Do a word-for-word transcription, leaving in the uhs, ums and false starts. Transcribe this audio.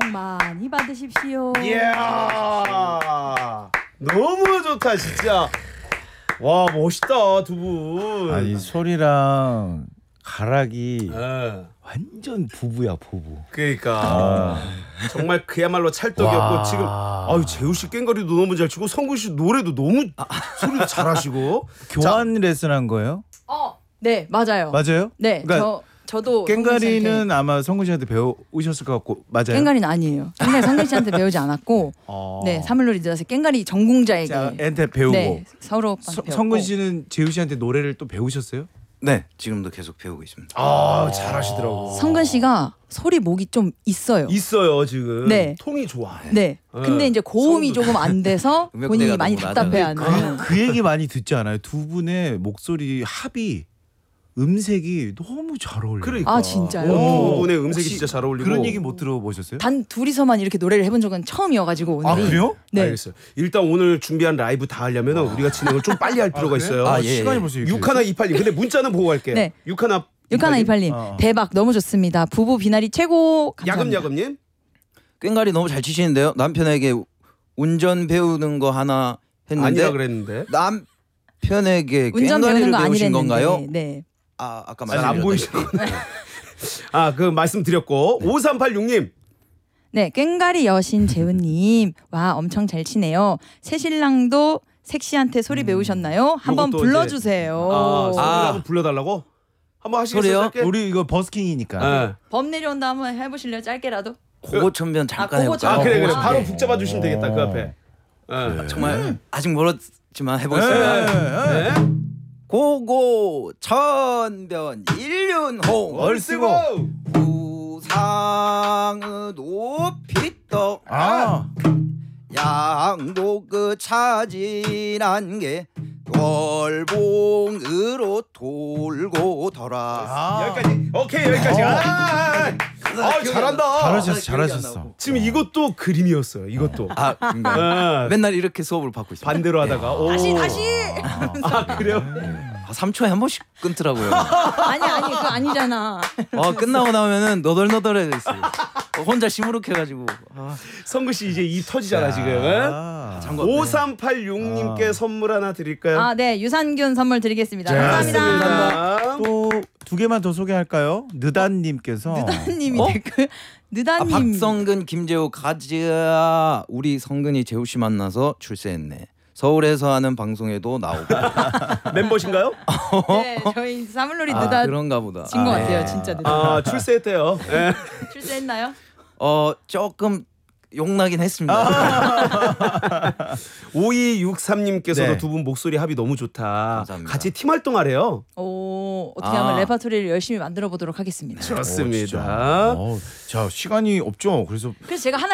많이 받으십시오. 이야 너무 좋다 진짜. 와 멋있다 두 분. 아니 소리랑 가락이 네. 완전 부부야 부부. 그러니까 아. 정말 그야말로 찰떡이었고 와. 지금 아유 재우 씨 꽹과리도 너무 잘 치고 성근 씨 노래도 너무 소리도 잘하시고. 교환 레슨한 거예요? 어, 네 맞아요. 맞아요? 네, 그러니까 저 저도 꽹과리는 아마 성근 씨한테 배우셨을 것 같고 맞아요? 꽹과리는 아니에요. 꽹과리 성근 씨한테 배우지 않았고, 어. 네 사물놀이 들어서 꽹과리 전공자에게 자, 애한테 배우고. 네 서로 서, 배웠고. 성근 씨는 재우 씨한테 노래를 또 배우셨어요? 네, 지금도 계속 배우고 있습니다. 아 잘하시더라고. 성근 씨가 소리 목이 좀 있어요. 있어요 지금. 네. 통이 좋아. 네. 근데 이제 고음이 성도- 조금 안 돼서 음역대가 본인이 많이 너무 답답해하는. 그 얘기 많이 듣지 않아요? 두 분의 목소리 합이 음색이 너무 잘 어울려요. 그러니까. 아, 진짜요? 두 분의 음색이 혹시 진짜 잘 어울리고. 그런 얘기 못 들어보셨어요? 단 둘이서만 이렇게 노래를 해본 적은 처음이어가지고 오늘이. 아 그래요? 네. 알겠어요. 일단 오늘 준비한 라이브 다 하려면 우리가 진행을 좀 빨리 할 필요가 그래요? 있어요. 아, 예, 시간이 예. 벌써 이렇게 육하나 이팔님. 근데 문자는 보고 갈게요. 네. 육하나 육하나 이팔님 어. 대박 너무 좋습니다. 부부 비나리 최고. 감사합니다. 야금야금님. 꽹과리 너무 잘 치시는데요. 남편에게 운전 배우는 거 하나 했는데 아니라 그랬는데. 남편에게 운전 꽹과리를 배우는 거 배우신 아니랬는데. 건가요? 네. 아 아까 잘 안 말씀드렸다. 보이시구나. 아, 그 말씀드렸고 오삼팔육님. 네, 꽹과리 여신 재훈님, 와 엄청 잘 치네요. 새신랑도 섹시한테 소리 배우셨나요? 한번 요것도 불러주세요. 아, 소리를 아. 한번 불러달라고? 한번 하시겠어요? 소리요? 짧게? 우리 이거 버스킹이니까. 네. 범 내려온다 한번 해보실래요? 짧게라도. 그거 천변 잠깐 아, 그거 해볼까요? 아 그래 그래 아, 바로 네. 붙잡아 주시면 되겠다 그 앞에. 네. 정말 아직 멀었지만 해보겠습니다. 네. 고고 천변 일륜홍 얼씨구. 우상은 높이 떠 아, 양도 차진한 게 월봉으로 돌고 돌아. 아. 여기까지. 오케이 여기까지. 아, 아, 아 잘한다. 잘하셨어, 잘하셨어. 지금 이것도 그림이었어요. 이것도. 아, 그런가요? 아, 맨날 이렇게 수업을 받고 있습니다. 반대로 하다가. 오. 다시 다시. 아 그래요? 아, 삼 초에 한 번씩 끊더라고요. 아니 아니 그거 아니잖아. 와 끝나고 나면은 너덜너덜해져 있어요. 어, 혼자 시무룩해가지고. 아, 성구 씨 이제 입 터지잖아 지금. 아. 잠깐. 네. 오삼팔육님께 선물 하나 드릴까요? 아, 네 유산균 선물 드리겠습니다. 감사합니다. 감사합니다. 또 두 개만 더 소개할까요? 느단님께서 느다님이 어? 댓글 아, 느다님. 박성근, 김재호 가자. 우리 성근이 재호 씨 만나서 출세했네. 서울에서 하는 방송에도 나오고. 멤버신가요? 네, 저희 사물놀이 아, 느다 그런가 보다. 진 것 아, 같아요, 네. 진짜 느다. 아 출세했대요. 네. 출세했나요? 어 조금 욕나긴 했습니다. 오이육삼님께서도 네. 두 분 목소리 합이 너무 좋다. 감사합니다. 같이 팀 활동하래요. 오, 어떻게 아. 하면 레파토리를 열심히 만들어 보도록 하겠습니다. 좋습니다. 어, 자 시간이 없죠. 그래서 그래서 제가 하나